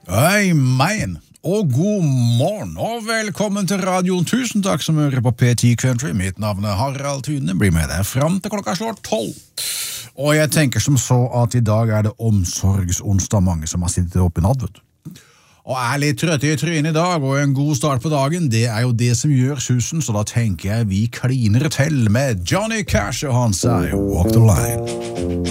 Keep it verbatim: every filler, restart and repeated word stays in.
Amen. Og god morgen, og velkommen til radioen. Tusen takk som hører på P ti Country. Mitt navn er Harald Tune. Blir med deg frem til klokka slår tolv. Og jeg tenker som så at i dag er det omsorgsonsdag, mange som har sittet oppe i natt, vet du. Og er litt trøtte i trynet i dag, og en god start på dagen, det er jo det som gjør susen, så da tenker jeg vi kliner til med Johnny Cash og han sier Walk the Line.